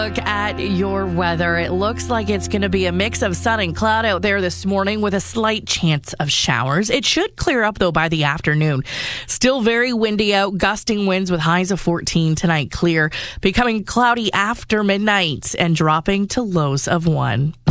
Look at your weather. It looks like it's going to be a mix of sun and cloud out there this morning with a slight chance of showers. It should clear up, though, by the afternoon. Still very windy out, gusting winds with highs of 14 tonight. Clear, becoming cloudy after midnight and dropping to lows of 1.